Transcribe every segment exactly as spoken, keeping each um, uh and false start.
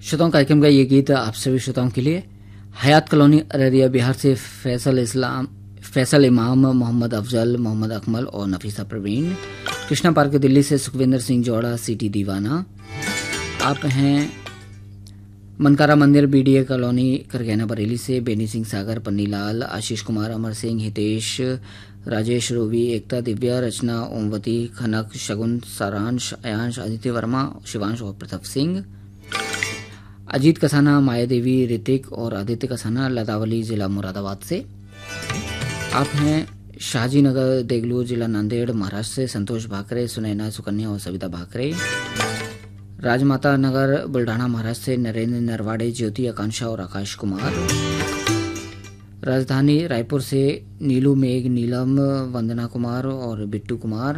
श्रोताओं कार्यक्रम का ये गीत आप सभी श्रोताओं के लिए हयात कॉलोनी अररिया बिहार से फैसल इस्लाम फैसल इमाम, मोहम्मद अफजल, मोहम्मद अकमल और नफीसा प्रवीण। कृष्णा पार्क दिल्ली से सुखविंदर सिंह जोड़ा, सिटी दीवाना। आप हैं मनकारा मंदिर बीडीए कॉलोनी करगैना बरेली से बेनी सिंह सागर, पन्नीलाल, आशीष कुमार, अमर सिंह, हितेश, राजेश, रोवी, एकता, दिव्या, रचना, ओमवती, खनक, शगुन, सारांश, अयांश, आदित्य वर्मा, शिवांश और प्रताप सिंह। अजीत कसाना, माया देवी, ऋतिक और आदित्य कसाना, लतावली जिला मुरादाबाद से। आप हैं शाहजी नगर देगलू जिला नांदेड़ महाराष्ट्र से संतोष भाकरे, सुनैना, सुकन्या और सविता भाकरे। राजमाता नगर बुल्ढाना महाराष्ट्र से नरेंद्र नरवाड़े, ज्योति, आकांक्षा और आकाश कुमार। राजधानी रायपुर से नीलू मेघ, नीलम, वंदना कुमार और बिट्टू कुमार।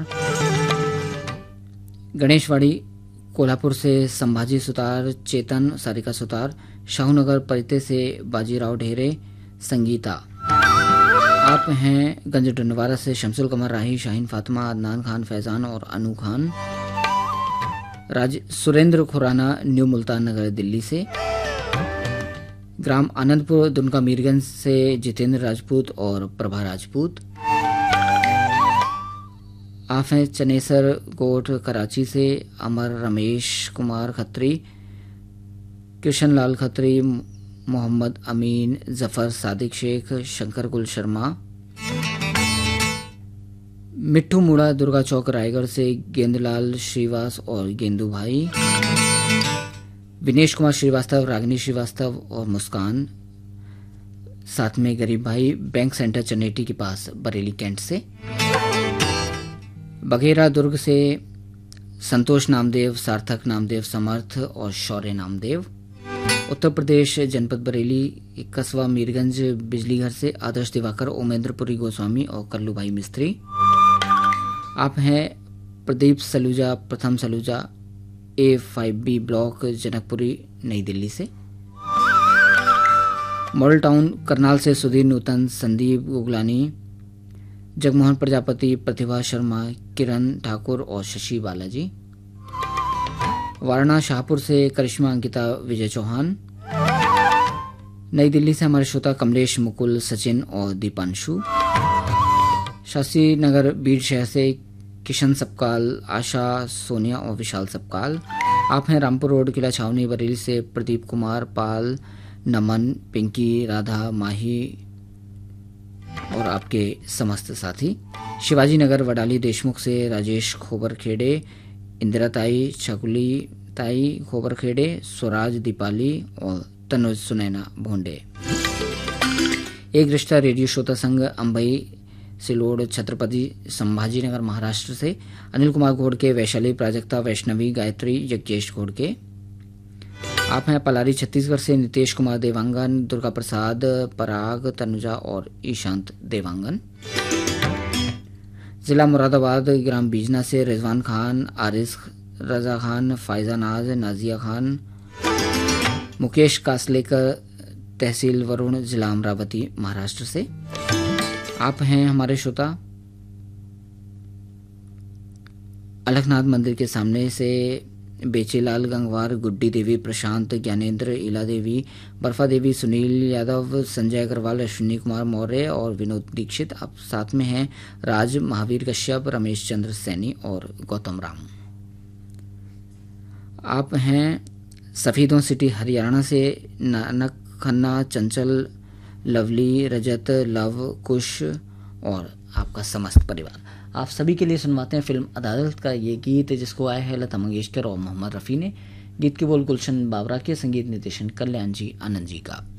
गणेशवाड़ी कोल्हापुर से संभाजी सुतार, चेतन, सारिका सुतार। शाहूनगर परिते से बाजीराव ढेरे, संगीता। आप हैं गंज डंडवारा से शमसुल कमर राही, शाहीन फातिमा, अदनान खान, फैजान और अनु खान। राज सुरेंद्र खुराना, न्यू मुल्तान नगर दिल्ली से। ग्राम आनंदपुर दुनका मीरगंज से जितेंद्र राजपूत और प्रभा राजपूत। आप हैं चनेसर कोट कराची से अमर, रमेश कुमार खत्री, कृष्ण लाल खत्री, मोहम्मद अमीन, जफर, सादिक शेख, शंकर गुल शर्मा। मिट्ठू मुड़ा दुर्गा चौक रायगढ़ से गेंदलाल श्रीवास और गेंदू भाई। विनेश कुमार श्रीवास्तव, रागिनी श्रीवास्तव और मुस्कान, साथ में गरीब भाई, बैंक सेंटर चनेटी के पास बरेली कैंट से। बघेरा दुर्ग से संतोष नामदेव, सार्थक नामदेव, समर्थ और शौर्य नामदेव। उत्तर प्रदेश जनपद बरेली कस्बा मीरगंज बिजली घर से आदर्श दिवाकर, ओमेंद्रपुरी गोस्वामी और कल्लू भाई मिस्त्री। आप हैं प्रदीप सलूजा, प्रथम सलूजा, ए फाइव बी ब्लॉक, जनकपुरी, नई दिल्ली से। मॉडल टाउन करनाल से सुधीर नूतन, संदीप गुगलानी, जगमोहन प्रजापति, प्रतिभा शर्मा, किरण ठाकुर और शशि बालाजी। वारणा शाहपुर से करिश्मा अंकिता, विजय चौहान। नई दिल्ली से हमारे श्रोता कमलेश, मुकुल, सचिन और दीपांशु। शास्त्री नगर बीड़ शहर से किशन सपकाल, आशा, सोनिया और विशाल सपकाल। आप हैं रामपुर रोड किला छावनी बरेली से प्रदीप कुमार, पाल, नमन, पिंकी, राधा, माही और आपके समस्त साथी। शिवाजी नगर वडाली देशमुख से राजेश खोबरखेड़े, इंदिरा ताई, छकुली ताई खोबरखेड़े, स्वराज, दीपाली और तनुज सुनैना भोंडे। एक रिश्ता रेडियो श्रोता संघ अंबई सिलोड छत्रपति संभाजीनगर महाराष्ट्र से अनिल कुमार घोड़के, वैशाली, प्राजक्ता, वैष्णवी, गायत्री, यज्ञेश घोड़के। आप हैं पलारी छत्तीसगढ़ से नितेश कुमार देवांगन, दुर्गा प्रसाद, पराग, तनुजा और ईशांत देवांगन। जिला मुरादाबाद ग्राम बीजना से रिजवान खान, आरिस रजा खान, फायजा नाज, नाजिया खान। मुकेश कासलेकर, तहसील वरुण, जिला अमरावती महाराष्ट्र से। आप हैं हमारे श्रोता अलखनाथ मंदिर के सामने से बेचेलाल गंगवार, गुड्डी देवी, प्रशांत, ज्ञानेंद्र, इला देवी, बर्फा देवी, सुनील यादव, संजय अग्रवाल, अश्विनी कुमार मौर्य और विनोद दीक्षित। आप साथ में हैं राज, महावीर कश्यप, रमेश चंद्र सैनी और गौतम राम। आप हैं सफीदों सिटी हरियाणा से नानक खन्ना, चंचल, लवली, रजत, लव, कुश और आपका समस्त परिवार। आप सभी के लिए सुनवाते हैं फिल्म अदालत का ये गीत, जिसको आया है लता मंगेशकर और मोहम्मद रफ़ी ने। गीत के बोल गुलशन बाबरा के, संगीत निर्देशन कल्याण जी आनंद जी का।